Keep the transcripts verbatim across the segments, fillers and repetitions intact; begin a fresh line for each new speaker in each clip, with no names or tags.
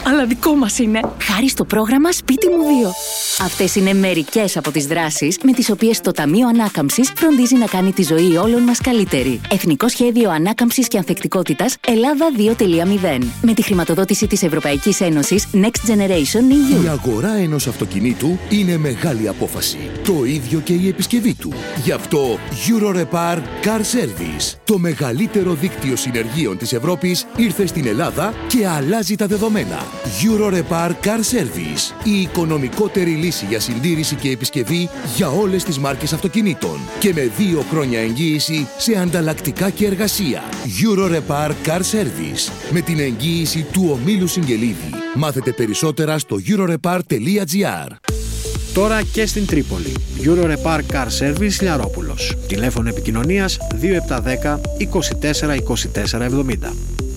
αλλά δικό μας είναι.
Χάρη στο πρόγραμμα Σπίτι μου δύο. Αυτές είναι μερικές από τις δράσεις με τις οποίες το Ταμείο Ανάκαμψης φροντίζει να κάνει τη ζωή όλων μας καλύτερη. Εθνικό Σχέδιο Ανάκαμψης και Ανθεκτικότητας Ελλάδα δύο κόμμα μηδέν. Με τη χρηματοδότηση της Ευρωπαϊκής Ένωσης Next Generation ι γιου.
Η αγορά ενός αυτοκινήτου είναι μεγάλη απόφαση. Το ίδιο και η επισκευή του. Γι' αυτό Eurorepar Car Service, το μεγαλύτερο δίκτυο συνεργείων της Ευρώπης, ήρθε στην Ελλάδα και αλλάζει τα δεδομένα. Eurorepar Car Service, η οικονομικότερη λύση για συντήρηση και επισκευή για όλες τις μάρκες αυτοκινήτων και με δύο χρόνια εγγύηση σε ανταλλακτικά και εργασία. Eurorepar Car Service, με την εγγύηση του ομίλου Συγγελίδη. Μάθετε περισσότερα στο eurorepar τελεία gr.
Τώρα και στην Τρίπολη. Eurorepar Car Service Λιαρόπουλος. Τηλέφωνο επικοινωνίας δύο επτά ένα μηδέν είκοσι τέσσερα είκοσι τέσσερα εβδομήντα.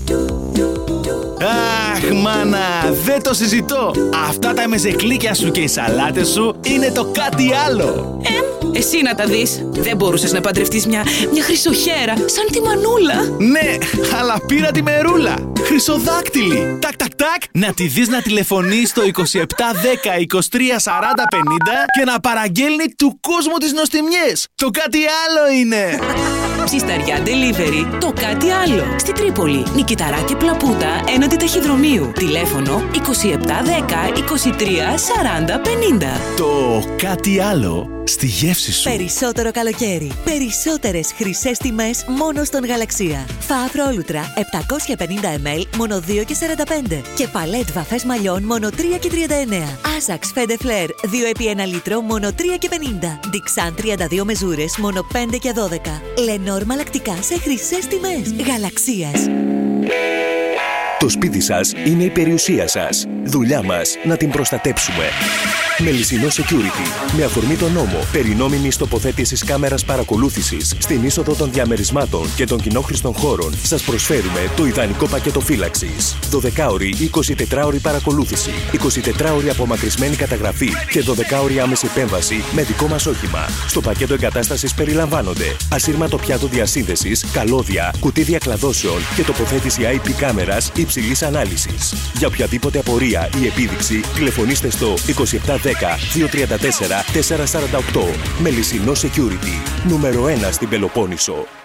Αχ, μάνα, δεν το συζητώ. Αυτά τα μεζεκλίκια σου και οι σαλάτες σου είναι το κάτι άλλο.
Ε, εσύ να τα δεις. Δεν μπορούσες να παντρευτείς μια, μια χρυσοχέρα, σαν τη Μανούλα.
Ναι, αλλά πήρα τη μερούλα. Χρυσοδάκτυλη. Τακ, τακ, τακ. Να τη δεις να τηλεφωνεί στο είκοσι επτά δέκα είκοσι τρία σαράντα πενήντα και να παραγγέλνει του κόσμου τις νοστιμιές. Το κάτι άλλο είναι.
Ψισταριά Delivery, το κάτι άλλο. Στη Τρίπολη, Νικηταρά και Πλαπούτα, έναντι ταχυδρομείου. Τηλέφωνο είκοσι επτά δέκα είκοσι τρία σαράντα πενήντα.
Το κάτι άλλο στη γεύση σου.
Περισσότερο καλοκαίρι. Περισσότερες χρυσές τιμές μόνο στον Γαλαξία. Φαύρο Όλουτρα επτακόσια πενήντα μιλιλίτρα μόνο δύο και σαράντα πέντε. Και παλέτ βαφές μαλλιών μόνο τρία και τριάντα εννέα. Άσαξ Φέντε Φλερ δύο επί ένα λίτρο μόνο τρία και πενήντα. Dixan τριάντα δύο μεζούρες μόνο πέντε και δώδεκα. Lenor μαλακτικά σε χρυσές τιμές. Γαλαξίας.
Το σπίτι σας είναι η περιουσία σας. Δουλειά μας να την προστατέψουμε. Μελισσινό Security. Με αφορμή τον νόμο περί νόμιμης τοποθέτησης κάμερας παρακολούθησης στην είσοδο των διαμερισμάτων και των κοινόχρηστων χώρων, σας προσφέρουμε το ιδανικό πακέτο φύλαξης. δωδεκάωρη ή εικοσιτετράωρη παρακολούθηση, εικοσιτετράωρη απομακρυσμένη καταγραφή και δωδεκάωρη άμεση επέμβαση με δικό μας όχημα. Στο πακέτο εγκατάστασης περιλαμβάνονται ασύρματο πιάτο διασύνδεσης, καλώδια, κουτί διακλαδώσεων και τοποθέτηση άι πι κάμερας υψηλής ανάλυσης. Για οποιαδήποτε απορία ή επίδειξη, τηλεφωνήστε στο είκοσι επτά δέκα δύο τριάντα τέσσερα τετρακόσια σαράντα οκτώ. Μελισσινό Security. Νούμερο ένα στην Πελοπόννησο.